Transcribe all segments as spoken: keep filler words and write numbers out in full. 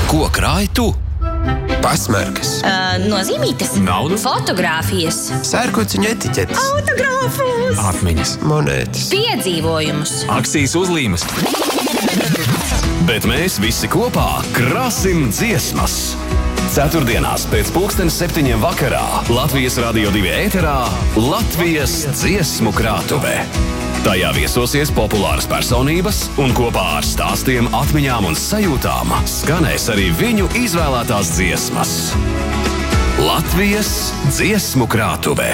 Ko krāj tu? Pasmarkas, Uh, nozīmītes, naudu, fotogrāfijas, sērkociņu etiķetes, autogrāfus, atmiņas, monētas, piedzīvojumus. akcijas uzlīmes. Bet mēs visi kopā krāsim dziesmas. Ceturtdienās pēc pulksteni septiņiem vakarā Latvijas Radio divi ēterā Latvijas dziesmu krātuve. Tajā viesosies populāras personības un kopā ar stāstiem, atmiņām un sajūtām skanēs arī viņu izvēlētās dziesmas. Latvijas dziesmu krātuve.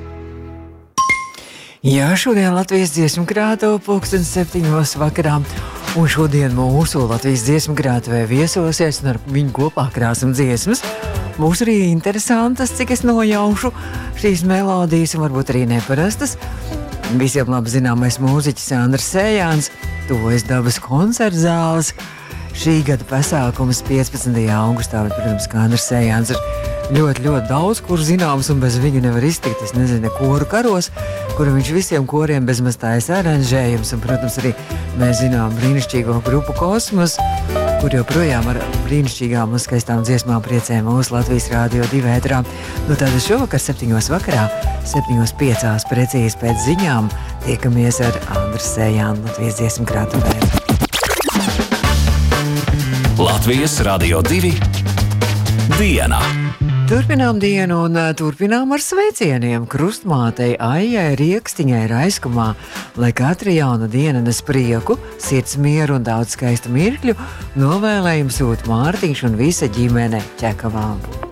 Jā, šodien Latvijas dziesmu krātuve pulksteni septiņos vakarā. Un šodien mūsu Latvijas dziesmu krātuvē viesosies un ar viņu kopā krāsam dziesmas. Būs arī interesantas, cik es nojaušu šīs melodijas un varbūt arī neparastas. Visiem labi zināmais mūziķis Andris Sējāns tuvojas Dabas koncerta zāles. Šī gada pasākums piecpadsmitajā augustā, bet, protams, kā Andris Sējāns ir ļoti, ļoti daudz, kur zināms, un bez viņu nevar iztikt. Es nezinu, koru karos, kuru viņš visiem koriem bezmaz taisa aranžējums, un, protams, arī mēs zinām brīnišķīgo grupu Kosmos, kur joprojām ar brīnišķīgām un skaistām dziesmām priecē mūsu Latvijas Radio divi ēterā. Nu tāda šovakar septiņos vakarā, septiņos piecās precīzi pēc ziņām tiekamies ar Andris Sējānu Latvijas dziesmu krātuvē. Latvijas Radio divi diena. Turpinām dienu un uh, turpinām ar sveicieniem krustmātei Aijai Riekstiņai Raiskumā, lai katra jauna diena nes prieku, sirds mieru un daudz skaistu mirkļu, novēlējumu sūt Mārtiņš un visa ģimene Čekavām.